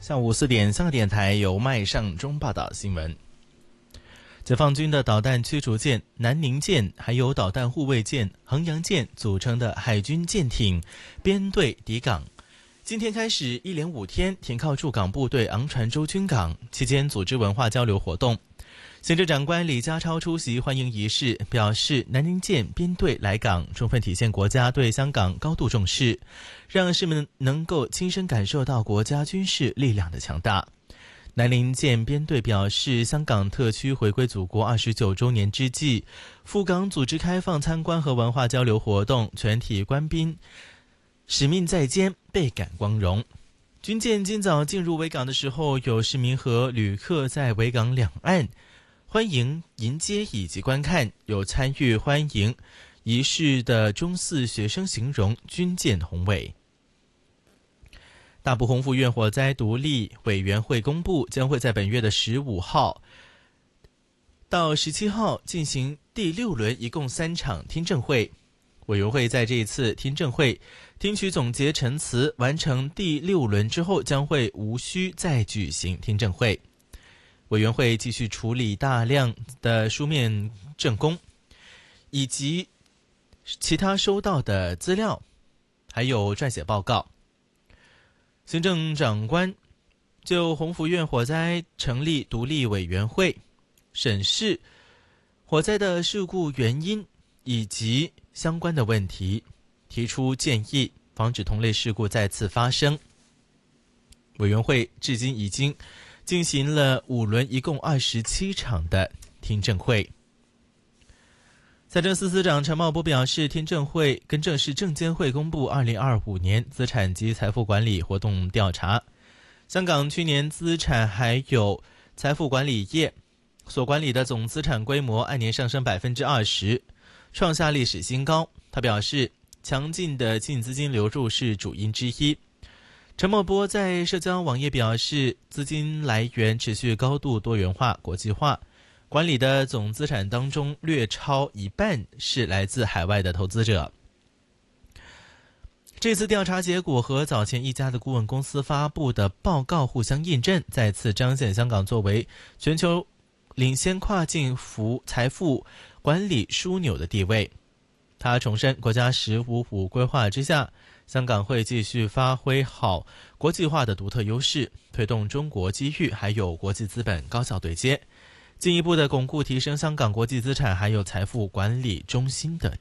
下午4点，香港电台由麦尚中报道新闻。解放军的导弹驱逐舰南宁舰还有导弹护卫舰衡阳舰组成的海军舰艇编队抵港。今天开始一连5天停靠驻港部队昂船洲军港，期间组织文化交流活动。行政长官李家超出席欢迎仪式，表示南宁舰编队来港，充分体现国家对香港高度重视，让市民能够亲身感受到国家军事力量的强大。南宁舰编队表示，香港特区回归祖国29周年之际，赴港组织开放参观和文化交流活动，全体官兵使命在肩，倍感光荣。军舰今早进入维港的时候，有市民和旅客在维港两岸欢迎迎接以及观看，有参与欢迎仪式的中四学生形容军舰宏伟。大埔洪福苑火灾独立委员会公布，将会在本月的15号到17号进行第6轮一共3场听证会。委员会在这一次听证会听取总结陈词，完成第6轮之后，将会无需再举行听证会。委员会继续处理大量的书面证供，以及其他收到的资料，还有撰写报告。行政长官就洪福苑火灾成立独立委员会，审视火灾的事故原因以及相关的问题，提出建议，防止同类事故再次发生。委员会至今已经进行了5轮一共27场的听证会。财政司司长陈茂波表示，听证会更正是证监会公布2025年资产及财富管理活动调查，香港去年资产还有财富管理业所管理的总资产规模按年上升 20%， 创下历史新高。他表示，强劲的净资金流入是主因之一。陈茂波在社交网页表示，资金来源持续高度多元化、国际化，管理的总资产当中略超一半是来自海外的投资者。这次调查结果和早前一家的顾问公司发布的报告互相印证，再次彰显香港作为全球领先跨境财富管理枢纽的地位。他重申，国家“15+5”规划之下，香港会继续发挥好国际化的独特优势，推动中国机遇还有国际资本高效对接，进一步的巩固提升香港国际资产还有财富管理中心的